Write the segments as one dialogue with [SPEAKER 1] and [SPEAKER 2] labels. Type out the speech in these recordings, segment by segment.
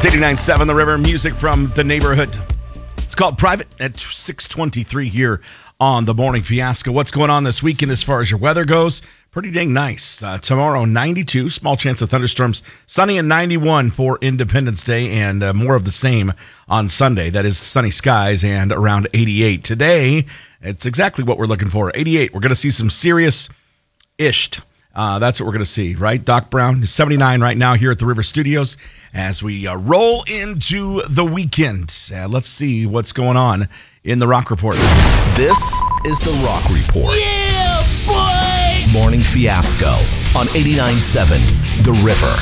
[SPEAKER 1] It's 89.7 The River, music from the neighborhood. It's called Private at 6:23 here on the Morning Fiasco. What's going on this weekend as far as your weather goes? Pretty dang nice. Tomorrow, 92, small chance of thunderstorms. Sunny and 91 for Independence Day, and more of the same on Sunday. That is sunny skies and around 88. Today, it's exactly what we're looking for. 88. We're going to see some serious-ish. That's what we're going to see, right? Doc Brown is 79 right now here at the River Studios as we roll into the weekend. Let's see what's going on in the Rock Report.
[SPEAKER 2] This is the Rock Report.
[SPEAKER 3] Yeah, boy!
[SPEAKER 2] Morning Fiasco on 89.7 The River.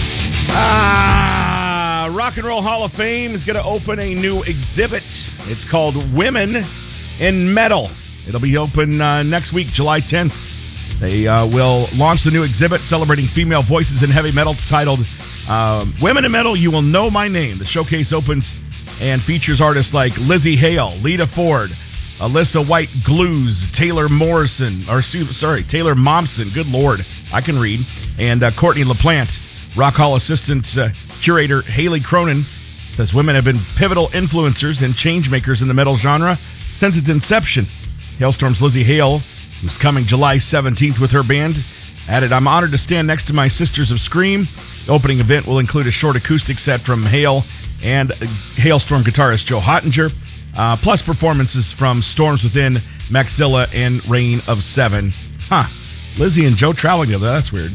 [SPEAKER 1] Rock and Roll Hall of Fame is going to open a new exhibit. It's called Women in Metal. It'll be open next week, July 10th. They will launch the new exhibit celebrating female voices in heavy metal titled Women in Metal, You Will Know My Name. The showcase opens and features artists like Lizzie Hale, Lita Ford, Alyssa White Glues, Taylor Momsen, good Lord, I can read, and Courtney LaPlante. Rock Hall assistant curator Haley Cronin says women have been pivotal influencers and changemakers in the metal genre since its inception. Hailstorm's Lizzie Hale, who's coming July 17th with her band, added, "I'm honored to stand next to my Sisters of Scream. The opening event will include a short acoustic set from Hale and Hailstorm guitarist Joe Hottinger, plus performances from Storms Within, Maxilla, and Reign of Seven." Lizzie and Joe traveling together, that's weird.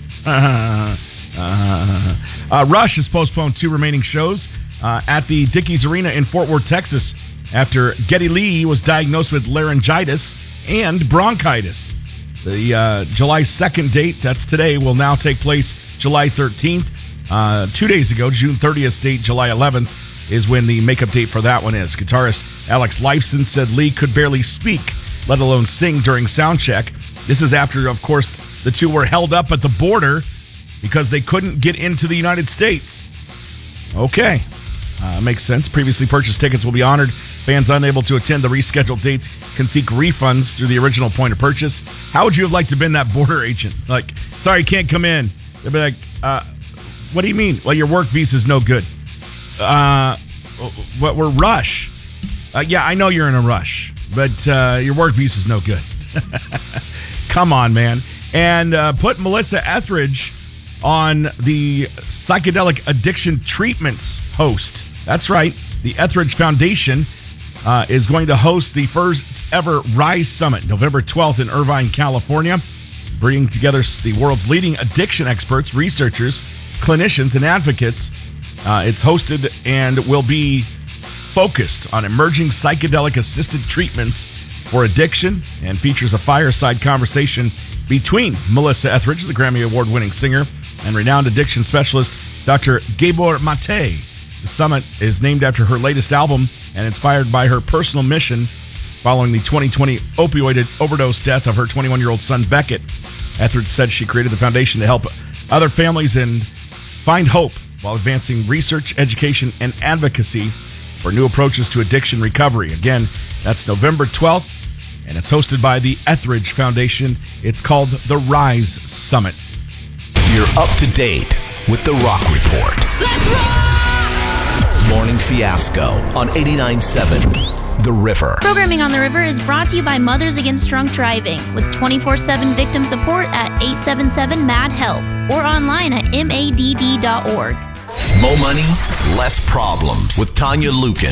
[SPEAKER 1] Rush has postponed 2 remaining shows at the Dickies Arena in Fort Worth, Texas, after Geddy Lee was diagnosed with laryngitis and bronchitis. The July 2nd date, that's today, will now take place July 13th. 2 days ago, June 30th date, July 11th, is when the makeup date for that one is. Guitarist Alex Lifeson said Lee could barely speak, let alone sing during sound check. This is after, of course, the two were held up at the border because they couldn't get into the United States. Okay. Makes sense. Previously purchased tickets will be honored. Fans unable to attend the rescheduled dates can seek refunds through the original point of purchase. How would you have liked to have been that border agent? Like, sorry, can't come in. They'd be like, what do you mean? Well, your work visa's no good. We're Rush. Yeah, I know you're in a rush, but your work visa's no good. Come on, man. And put Melissa Etheridge on the psychedelic addiction treatments host. That's right. The Etheridge Foundation is going to host the first ever Rise Summit, November 12th in Irvine, California, bringing together the world's leading addiction experts, researchers, clinicians, and advocates. It's hosted and will be focused on emerging psychedelic-assisted treatments for addiction and features a fireside conversation between Melissa Etheridge, the Grammy Award-winning singer, and renowned addiction specialist Dr. Gabor Mate. The summit is named after her latest album and inspired by her personal mission following the 2020 opioid overdose death of her 21-year-old son, Beckett. Etheridge said she created the foundation to help other families and find hope while advancing research, education, and advocacy for new approaches to addiction recovery. Again, that's November 12th, and it's hosted by the Etheridge Foundation. It's called the Rise Summit.
[SPEAKER 2] You're up to date with the Rock Report.
[SPEAKER 3] Let's rock!
[SPEAKER 2] Morning Fiasco on 89.7 The River.
[SPEAKER 4] Programming on The River is brought to you by Mothers Against Drunk Driving with 24/7 victim support at 877-MAD-HELP or online at madd.org.
[SPEAKER 2] Mo money, less problems with Tanya Lukin,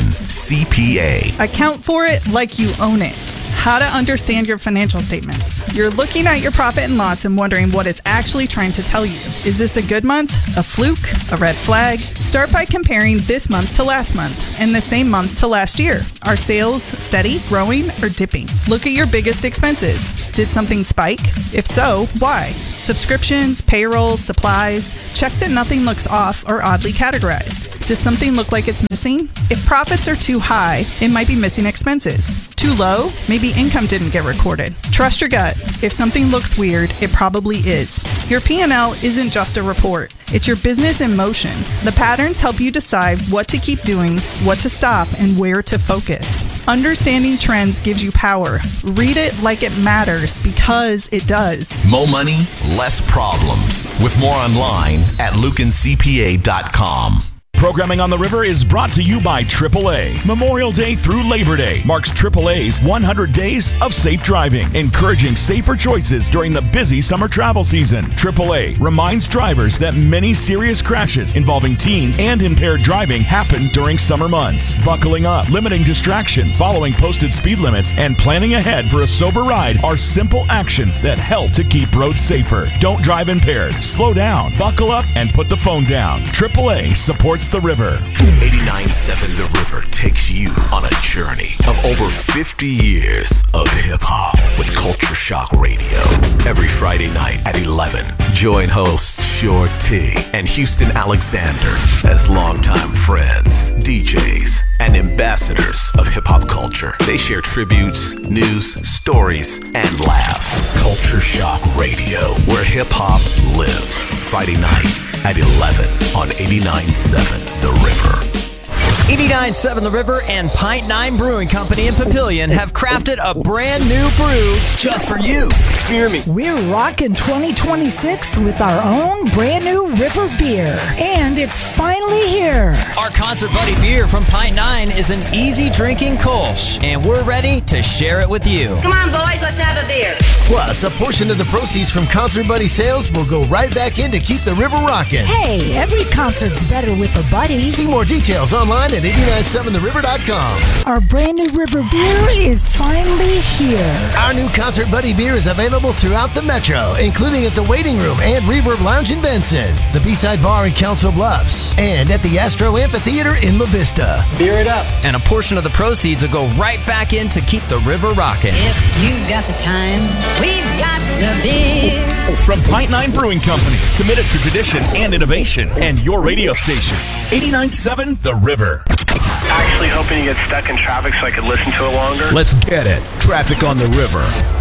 [SPEAKER 2] CPA.
[SPEAKER 5] Account for it like you own it. How to understand your financial statements. You're looking at your profit and loss and wondering what it's actually trying to tell you. Is this a good month? A fluke? A red flag? Start by comparing this month to last month and the same month to last year. Are sales steady, growing, or dipping? Look at your biggest expenses. Did something spike? If so, why? Subscriptions, payroll, supplies. Check that nothing looks off or oddly categorized. Does something look like it's missing? If profits are too high, it might be missing expenses. Too low? Maybe income didn't get recorded. Trust your gut. If something looks weird, it probably is. Your P&L isn't just a report. It's your business in motion. The patterns help you decide what to keep doing, what to stop, and where to focus. Understanding trends gives you power. Read it like it matters because it does.
[SPEAKER 2] Mo money, less problems. With more online at lucancpa.com.
[SPEAKER 1] Programming on the River is brought to you by AAA. Memorial Day through Labor Day marks AAA's 100 days of safe driving, encouraging safer choices during the busy summer travel season. AAA reminds drivers that many serious crashes involving teens and impaired driving happen during summer months. Buckling up, limiting distractions, following posted speed limits, and planning ahead for a sober ride are simple actions that help to keep roads safer. Don't drive impaired. Slow down, buckle up, and put the phone down. AAA supports the River.
[SPEAKER 2] 89.7 The River takes you on a journey of over 50 years of hip-hop with Culture Shock Radio. Every Friday night at 11, join hosts Short T and Houston Alexander as longtime friends, DJs, and ambassadors of hip-hop culture. They share tributes, news, stories, and laughs. Culture Shock Radio, where hip-hop lives. Friday nights at 11 on 89.7 The River.
[SPEAKER 6] 89.7 The River and Pint 9 Brewing Company in Papillion have crafted a brand new brew just for you. Hear me.
[SPEAKER 7] We're rocking 2026 with our own brand new River beer. And it's finally here.
[SPEAKER 6] Our Concert Buddy beer from Pint 9 is an easy drinking Kolsch, and we're ready to share it with you.
[SPEAKER 8] Come on, boys, let's have a beer.
[SPEAKER 9] Plus, a portion of the proceeds from Concert Buddy sales will go right back in to keep the river rocking.
[SPEAKER 7] Hey, every concert's better with a buddy.
[SPEAKER 9] See more details online at 897theriver.com.
[SPEAKER 7] Our brand new River beer is finally here.
[SPEAKER 9] Our new Concert Buddy beer is available throughout the metro, including at the Waiting Room and Reverb Lounge in Benson, the B-Side Bar in Council Bluffs, and at the Astro Amphitheater in La Vista.
[SPEAKER 6] Beer it up. And a portion of the proceeds will go right back in to keep the river rocking.
[SPEAKER 8] If you've got the time, we've got the beer.
[SPEAKER 1] From Pint 9 Brewing Company, committed to tradition and innovation, and your radio station, 89.7 The River.
[SPEAKER 10] Actually hoping you get stuck in traffic so I could listen to it longer.
[SPEAKER 2] Let's get it. Traffic on the River.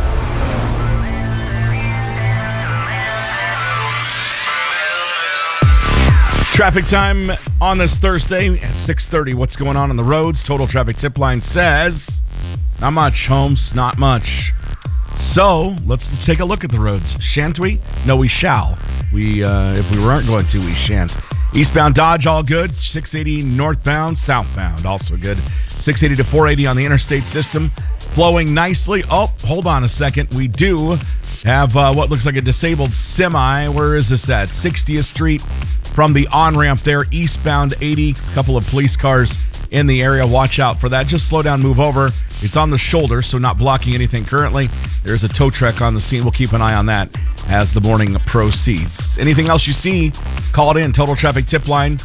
[SPEAKER 1] Traffic time on this Thursday at 6:30. What's going on the roads? Total Traffic Tip Line says, not much, Holmes, not much. So let's take a look at the roads. Shan't we? No, we shall. If we weren't going to, we shan't. Eastbound Dodge, all good. 680 northbound, southbound, also good. 680 to 480 on the interstate system, flowing nicely. Oh, hold on a second. We do have what looks like a disabled semi. Where is this at? 60th Street from the on-ramp there, eastbound 80. A couple of police cars in the area. Watch out for that. Just slow down, move over. It's on the shoulder, so not blocking anything currently. There's a tow truck on the scene. We'll keep an eye on that as the morning proceeds. Anything else you see, call it in. Total Traffic Tip Line,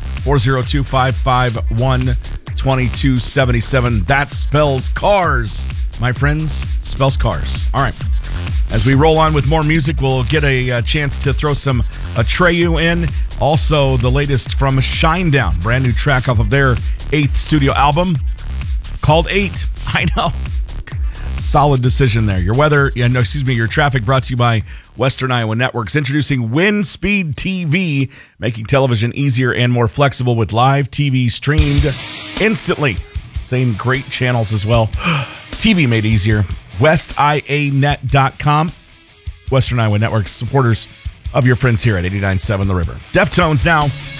[SPEAKER 1] 402-551-2277. That spells cars, my friends. Spells cars. All right. As we roll on with more music, we'll get a chance to throw some Atreyu in. Also, the latest from Shinedown, brand new track off of their 8th studio album called 8. I know. Solid decision there. Your traffic brought to you by Western Iowa Networks, introducing WindSpeed TV, making television easier and more flexible with live TV streamed instantly. Same great channels as well. TV made easier. WestIANet.com. Western Iowa Networks, supporters of your friends here at 89.7 The River. Deftones now.